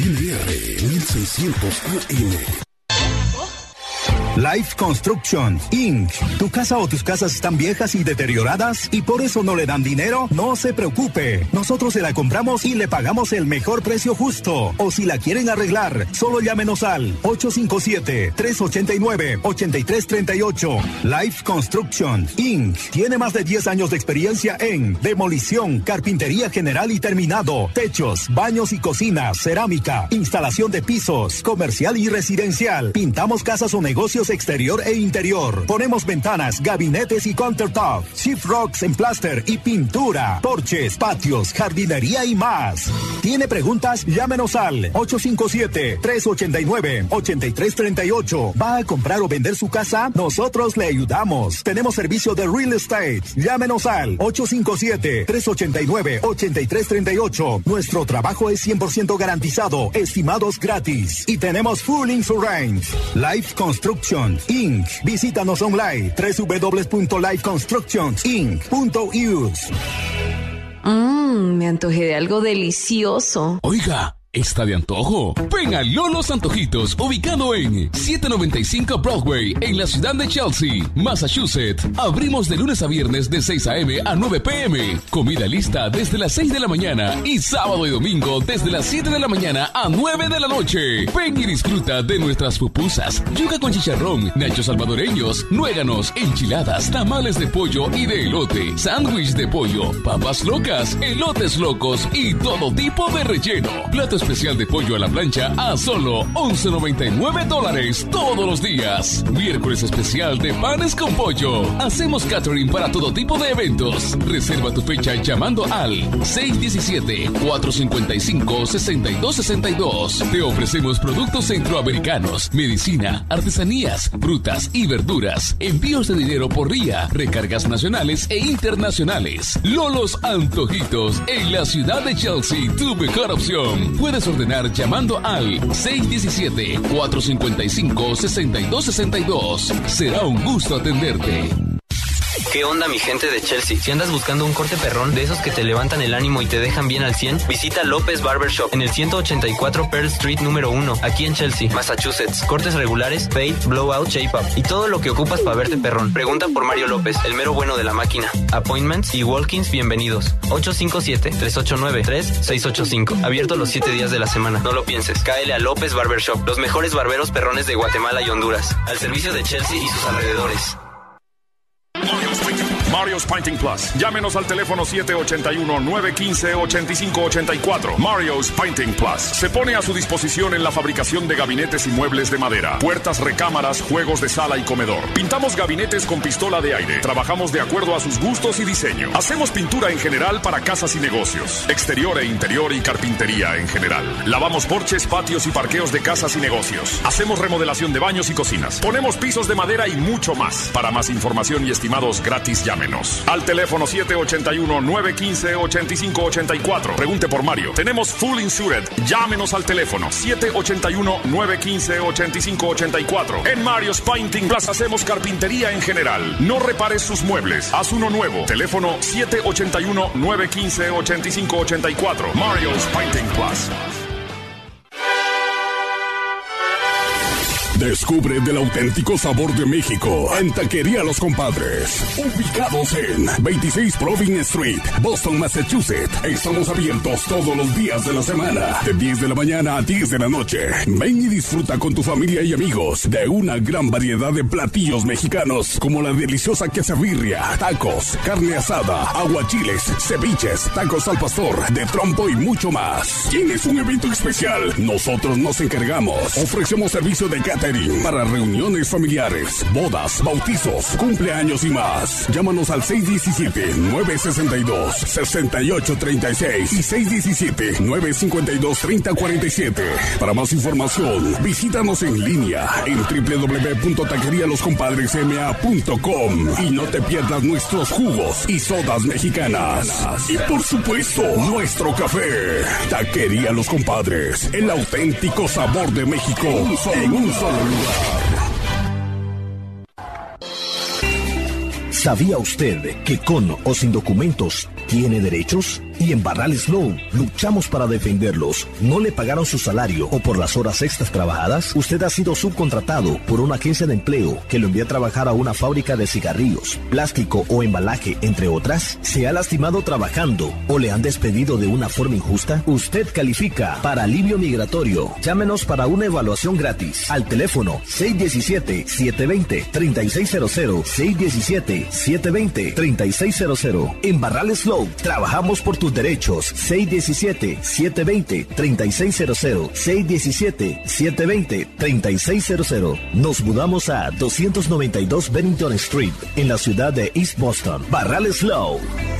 NR 1600 AM. Life Construction, Inc. ¿Tu casa o tus casas están viejas y deterioradas y por eso no le dan dinero? No se preocupe. Nosotros se la compramos y le pagamos el mejor precio justo. O si la quieren arreglar, solo llámenos al 857-389-8338. Life Construction, Inc. Tiene más de 10 años de experiencia en demolición, carpintería general y terminado, techos, baños y cocinas, cerámica, instalación de pisos, comercial y residencial. Pintamos casas o negocios exterior e interior. Ponemos ventanas, gabinetes y countertop, sheet rocks en plaster y pintura, porches, patios, jardinería y más. ¿Tiene preguntas? Llámenos al 857-389-8338. ¿Va a comprar o vender su casa? Nosotros le ayudamos. Tenemos servicio de real estate. Llámenos al 857-389-8338. Nuestro trabajo es 100% garantizado, estimados gratis. Y tenemos full insurance. Life Construction Inc. Visítanos online www.lifeconstructionsinc.us. Me antojé de algo delicioso. Oiga, está de antojo. Ven a Lolos Antojitos, ubicado en 795 Broadway, en la ciudad de Chelsea, Massachusetts. Abrimos de lunes a viernes de 6 a.m. a 9 p.m. Comida lista desde las 6 de la mañana y sábado y domingo desde las 7 de la mañana a 9 de la noche. Ven y disfruta de nuestras pupusas, yuca con chicharrón, nachos salvadoreños, nuéganos, enchiladas, tamales de pollo y de elote, sándwich de pollo, papas locas, elotes locos y todo tipo de relleno. Plato especial de pollo a la plancha a solo $11.99 todos los días. Miércoles especial de panes con pollo. Hacemos catering para todo tipo de eventos. Reserva tu fecha llamando al 617-455-6262. Te ofrecemos productos centroamericanos, medicina, artesanías, frutas y verduras. Envíos de dinero por RIA, recargas nacionales e internacionales. Lolos Antojitos en la ciudad de Chelsea, tu mejor opción. Puedes ordenar llamando al 617-455-6262. Será un gusto atenderte. ¿Qué onda, mi gente de Chelsea? Si andas buscando un corte perrón de esos que te levantan el ánimo y te dejan bien al 100, visita López Barber Shop en el 184 Pearl Street número 1, aquí en Chelsea, Massachusetts. Cortes regulares, fade, blowout, shape-up y todo lo que ocupas para verte perrón. Pregunta por Mario López, el mero bueno de la máquina. Appointments y walk-ins bienvenidos. 857-389-3685. Abierto los 7 días de la semana. No lo pienses. Cáele a López Barber Shop, los mejores barberos perrones de Guatemala y Honduras. Al servicio de Chelsea y sus alrededores. Mario's Painting Plus. Llámenos al teléfono 781-915-8584. Mario's Painting Plus. Se pone a su disposición en la fabricación de gabinetes y muebles de madera, puertas, recámaras, juegos de sala y comedor. Pintamos gabinetes con pistola de aire. Trabajamos de acuerdo a sus gustos y diseño. Hacemos pintura en general para casas y negocios, exterior e interior y carpintería en general. Lavamos porches, patios y parqueos de casas y negocios. Hacemos remodelación de baños y cocinas. Ponemos pisos de madera y mucho más. Para más información y estimados gratis, llame. Al teléfono 781-915-8584. Pregunte por Mario. Tenemos full insured. Llámenos al teléfono 781-915-8584. En Mario's Painting Plus hacemos carpintería en general. No repares sus muebles. Haz uno nuevo. Teléfono 781-915-8584. Mario's Painting Plus. Descubre del auténtico sabor de México en Taquería Los Compadres. Ubicados en 26 Proving Street, Boston, Massachusetts. Estamos abiertos todos los días de la semana, de 10 de la mañana a 10 de la noche. Ven y disfruta con tu familia y amigos de una gran variedad de platillos mexicanos, como la deliciosa quesabirria, tacos, carne asada, aguachiles, ceviches, tacos al pastor, de trompo y mucho más. ¿Tienes un evento especial? Nosotros nos encargamos. Ofrecemos servicio de catering para reuniones familiares, bodas, bautizos, cumpleaños y más. Llámanos al 617-962-6836 y 617-952-3047. Para más información, visítanos en línea en www.taquerialoscompadresma.com y no te pierdas nuestros jugos y sodas mexicanas. Y por supuesto, nuestro café. Taquería Los Compadres, el auténtico sabor de México en un solo lugar. ¿Sabía usted que con o sin documentos tiene derechos? Y en Barrales Law, luchamos para defenderlos. ¿No le pagaron su salario o por las horas extras trabajadas? ¿Usted ha sido subcontratado por una agencia de empleo que lo envía a trabajar a una fábrica de cigarrillos, plástico o embalaje, entre otras? ¿Se ha lastimado trabajando o le han despedido de una forma injusta? Usted califica para alivio migratorio. Llámenos para una evaluación gratis al teléfono 617-720-3600, 617-720-3600. En Barrales Law, trabajamos por tus derechos. 617-720-3600, 617-720-3600. Nos mudamos a 292 Bennington Street, en la ciudad de East Boston. Barrales Law.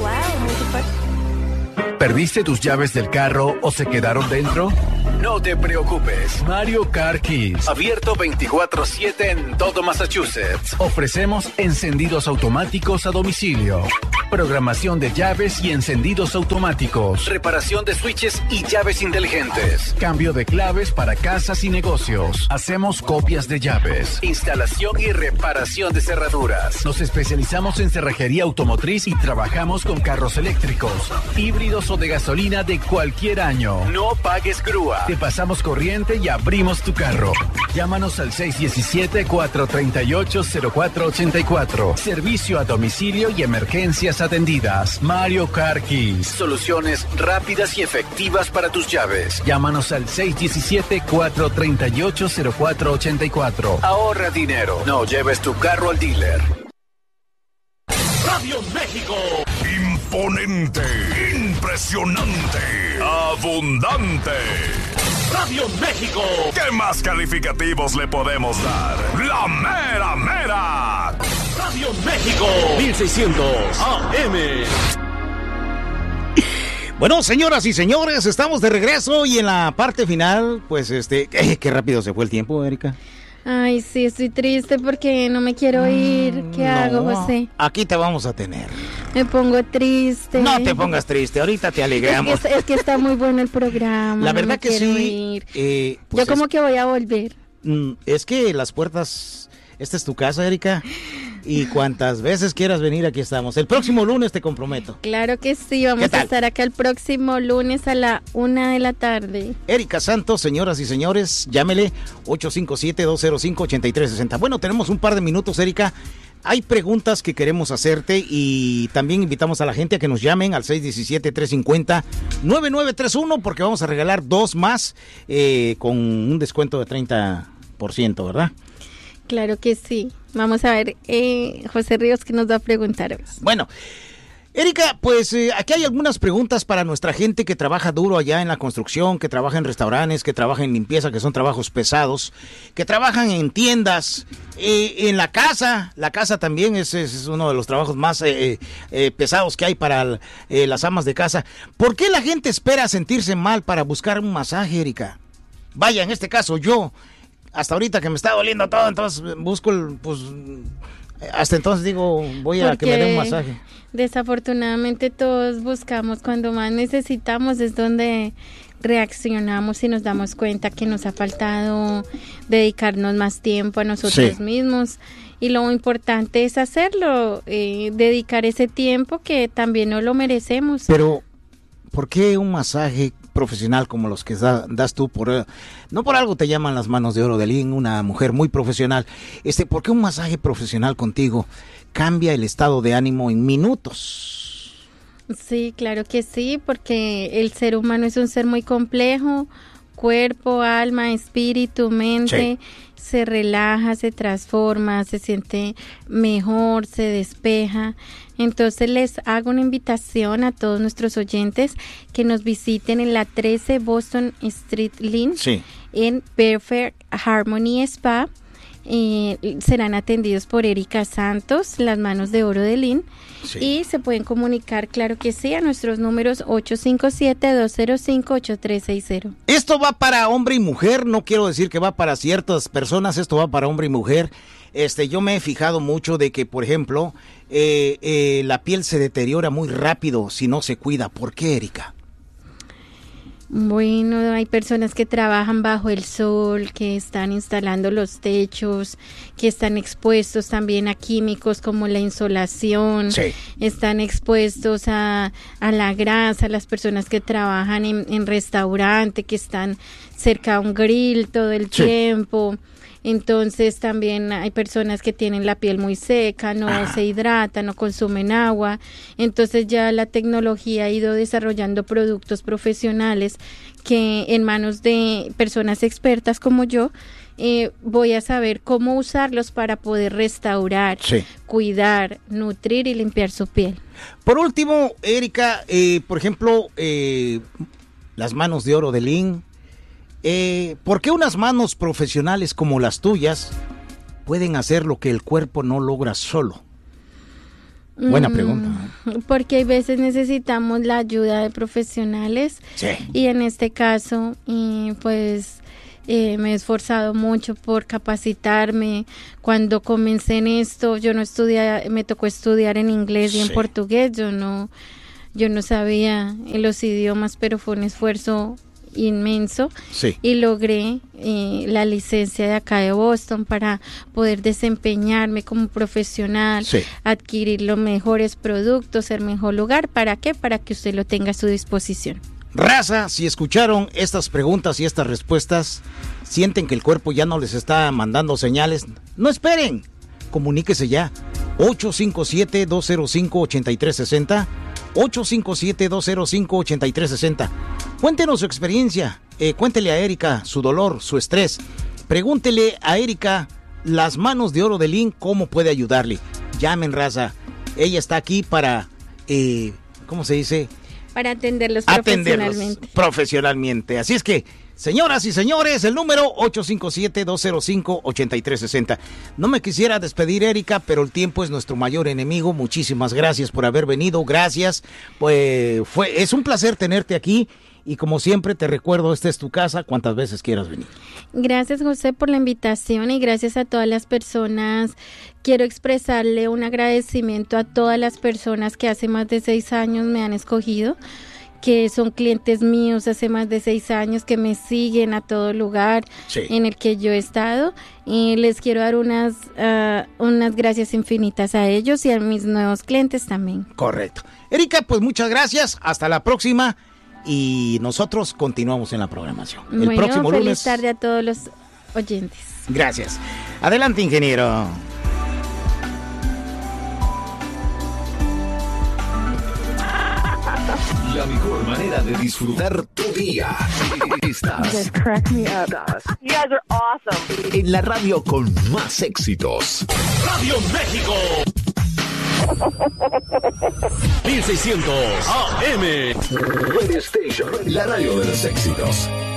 ¿Perdiste tus llaves del carro o se quedaron dentro? No te preocupes. Mario Car Keys, abierto 24/7 en todo Massachusetts. Ofrecemos encendidos automáticos a domicilio, programación de llaves y encendidos automáticos, reparación de switches y llaves inteligentes, cambio de claves para casas y negocios. Hacemos copias de llaves, instalación y reparación de cerraduras. Nos especializamos en cerrajería automotriz y trabajamos con carros eléctricos, híbridos o de gasolina de cualquier año. No pagues grúa. Te pasamos corriente y abrimos tu carro. Llámanos al 617-438-0484. Servicio a domicilio y emergencias atendidas. Mario Car Keys. Soluciones rápidas y efectivas para tus llaves. Llámanos al 617-438-0484. Ahorra dinero. No lleves tu carro al dealer. Radio México. Imponente, impresionante, abundante. Radio México. ¿Qué más calificativos le podemos dar? ¡La mera mera! Radio México. 1600 AM. Bueno, señoras y señores, estamos de regreso y en la parte final, pues qué rápido se fue el tiempo, Erika. Ay, sí, estoy triste porque no me quiero ir. ¿Qué hago, José? Aquí te vamos a tener. Me pongo triste. No te pongas triste, ahorita te alegramos. Es que está muy bueno el programa. La verdad que sí. Pues yo como que voy a volver. Es que las puertas... Esta es tu casa, Erika. Y cuantas veces quieras venir, aquí estamos. El próximo lunes te comprometo. Claro que sí, vamos a estar acá el próximo lunes a la 1 de la tarde. Erika Santos, señoras y señores, llámele 857-205-8360. Bueno, tenemos un par de minutos, Erika. Hay preguntas que queremos hacerte y también invitamos a la gente a que nos llamen al 617-350-9931 porque vamos a regalar 2 más con un descuento de 30%, ¿verdad? Claro que sí. Vamos a ver, José Ríos, ¿qué nos va a preguntar hoy? Bueno, Erika, pues aquí hay algunas preguntas para nuestra gente que trabaja duro allá en la construcción, que trabaja en restaurantes, que trabaja en limpieza, que son trabajos pesados, que trabajan en tiendas, en la casa. La casa también es uno de los trabajos más pesados que hay para las amas de casa. ¿Por qué la gente espera sentirse mal para buscar un masaje, Erika? Vaya, en este caso yo... Hasta ahorita que me está doliendo todo, entonces busco hasta entonces digo, voy a que me den un masaje. Desafortunadamente todos buscamos cuando más necesitamos, es donde reaccionamos y nos damos cuenta que nos ha faltado dedicarnos más tiempo a nosotros mismos. Y lo importante es hacerlo, dedicar ese tiempo que también nos lo merecemos. Pero, ¿por qué un masaje profesional como los que das tú? No por algo te llaman las manos de oro de Lynn, una mujer muy profesional. ¿Por qué un masaje profesional contigo cambia el estado de ánimo en minutos? Sí, claro que sí, porque el ser humano es un ser muy complejo, cuerpo, alma, espíritu, mente. Sí. Se relaja, se transforma, se siente mejor, se despeja. Entonces les hago una invitación a todos nuestros oyentes que nos visiten en la 13 Boston Street Lynn, en Perfect Harmony Spa. Serán atendidos por Erika Santos, las manos de oro de Lynn, y se pueden comunicar, claro que sí, a nuestros números 857-205-8360. Esto va para hombre y mujer, no quiero decir que va para ciertas personas, esto va para hombre y mujer. Yo me he fijado mucho de que, por ejemplo, la piel se deteriora muy rápido si no se cuida. ¿Por qué, Erika? Bueno, hay personas que trabajan bajo el sol, que están instalando los techos, que están expuestos también a químicos como la insolación, sí. Están expuestos a la grasa, las personas que trabajan en restaurante, que están cerca a un grill todo el tiempo. Entonces también hay personas que tienen la piel muy seca, no se hidratan, no consumen agua. Entonces ya la tecnología ha ido desarrollando productos profesionales que en manos de personas expertas como yo voy a saber cómo usarlos para poder restaurar, cuidar, nutrir y limpiar su piel. Por último, Erika, por ejemplo, las manos de oro de Lynn. ¿Por qué unas manos profesionales como las tuyas pueden hacer lo que el cuerpo no logra solo? Buena pregunta. Porque hay veces necesitamos la ayuda de profesionales. Sí. Y en este caso, pues me he esforzado mucho por capacitarme. Cuando comencé en esto, yo no estudié, me tocó estudiar en inglés y en portugués. Yo no sabía los idiomas, pero fue un esfuerzo inmenso, y logré la licencia de acá de Boston para poder desempeñarme como profesional, adquirir los mejores productos, el mejor lugar. ¿Para qué? Para que usted lo tenga a su disposición. Raza, si escucharon estas preguntas y estas respuestas, sienten que el cuerpo ya no les está mandando señales, no esperen, comuníquese ya. 857-205-8360, 857-205-8360. Cuéntenos su experiencia, cuéntele a Erika su dolor, su estrés. Pregúntele a Erika, las manos de oro de Lynn, cómo puede ayudarle. Llamen, raza. Ella está aquí para, ¿cómo se dice? Para atenderlos profesionalmente. Así es que, señoras y señores, el número 857-205-8360. No me quisiera despedir, Erika, pero el tiempo es nuestro mayor enemigo. Muchísimas gracias por haber venido. Gracias. Pues es un placer tenerte aquí. Y como siempre te recuerdo, esta es tu casa, cuantas veces quieras venir. Gracias, José, por la invitación, y gracias a todas las personas. Quiero expresarle un agradecimiento a todas las personas que hace más de 6 años me han escogido, que son clientes míos hace más de 6 años, que me siguen a todo lugar en el que yo he estado, y les quiero dar unas gracias infinitas a ellos y a mis nuevos clientes también. Correcto. Erika, pues muchas gracias, hasta la próxima. Y nosotros continuamos en la programación. El próximo lunes. Feliz tarde a todos los oyentes. Gracias. Adelante, ingeniero. La mejor manera de disfrutar tu día. Estás en la radio con más éxitos. Radio México. 1600 AM. Radio Station, la radio de los éxitos.